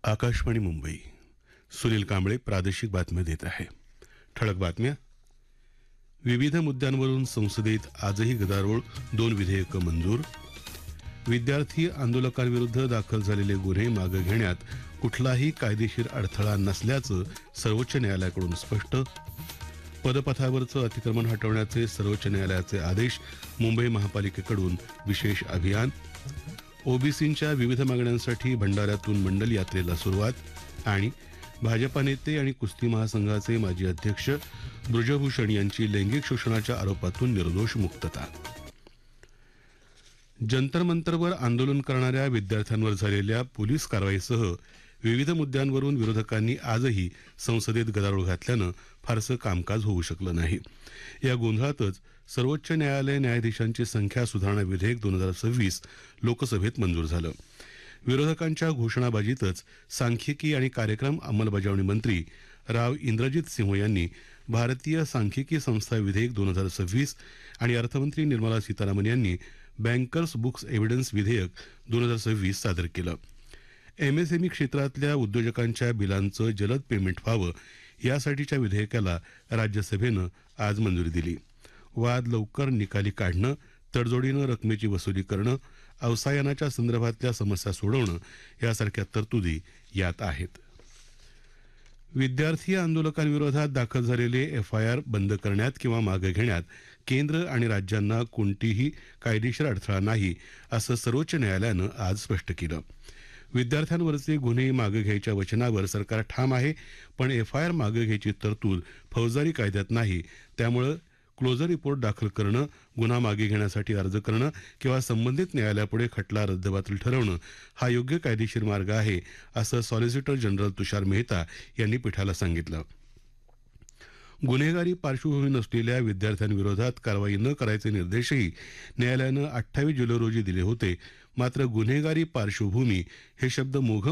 आकाशवाणी मुंबई. सुनील कांबळे प्रादेशिक बातम्या देत आहे. ठळक बातम्या. विविध मुद्द्यांवरून संसदेत आजही गदारोळ, 2 विधेयकं मंजूर. विद्यार्थी आंदोलकांविरुद्ध दाखल झालेले गुन्हे मागे घेण्यात कुठलाही कायदेशीर अडथळा नसल्याचं सर्वोच्च न्यायालयाकडून स्पष्ट. पदपथावरचं अतिक्रमण हटवण्याचे सर्वोच्च न्यायालयाचे आदेश. मुंबई महापालिकेकडून विशेष अभियान. ओबीसींच्या विविध मागण्यांसाठी भंडाऱ्यातून मंडल यात्रेला सुरुवात. आणि भाजपा नेते आणि कुस्ती महासंघाचे माजी अध्यक्ष ब्रजभूषण यांची लैंगिक शोषणाच्या आरोपातून निर्दोष मुक्तता. जंतर मंतरवर आंदोलन करणाऱ्या विद्यार्थ्यांवर झालेल्या पोलीस कारवाईसह विविध मुद्द्यांवरून विरोधकांनी आजही संसदेत गदारोळ घातल्यानं फारसं कामकाज होऊ शकलं नाही. या गोंधळातच सर्वोच्च न्यायालय न्यायाधीशांची संख्या सुधारणा विधेयक 2026 लोकसभेत मंजूर झालं. विरोधकांच्या घोषणाबाजीतच सांख्यिकी आणि कार्यक्रम अंमलबजावणी मंत्री राव इंद्रजित सिंह यांनी भारतीय सांख्यिकी संस्था विधेयक 2026 आणि अर्थमंत्री निर्मला सीतारामन यांनी बँकर्स बुक्स एव्हिडन्स विधेयक 2026 सादर केलं. एमएसएमई क्षेत्रातल्या उद्योजकांच्या बिलांचं जलद पेमेंट व्हावं यासाठीच्या विधेयकाला राज्यसभेनं आज मंजुरी दिली. वाद लवकर निकाली काढणं, तडजोडीनं रकमेची वसुली करणं, अवसायनाच्या संदर्भातल्या समस्या सोडवणं यासारख्या तरतुदी यात आहेत. विद्यार्थी आंदोलकांविरोधात दाखल झालेले एफआयआर बंद करण्यात किंवा मागे घेण्यात केंद्र आणि राज्यांना कोणतीही कायदेशीर अडथळा नाही, असं सर्वोच्च न्यायालयानं आज स्पष्ट केलं. विद्यार्थ्यांवरचे गुन्हे मागे घ्यायच्या वचनावर सरकार ठाम आहे, पण एफआयआर मागे घ्यायची तरतूद फौजदारी कायद्यात नाही. त्यामुळे क्लोजर रिपोर्ट दाखल करणं, गुन्हा मागे घेण्यासाठी अर्ज करणं किंवा संबंधित न्यायालयापुढे खटला रद्दबातल ठरवणं हा योग्य कायदेशीर मार्ग आहे, असं सॉलिसिटर जनरल तुषार मेहता यांनी पीठाला सांगितलं. गुन्हेगारी पार्श्वभूमी नसलेल्या विद्यार्थ्यांविरोधात कारवाई न करायचे निर्देशही न्यायालयानं 28 जुलै रोजी दिले होते. मात्र गुन्हेगारी पार्श्वभूमी हे शब्द मोघम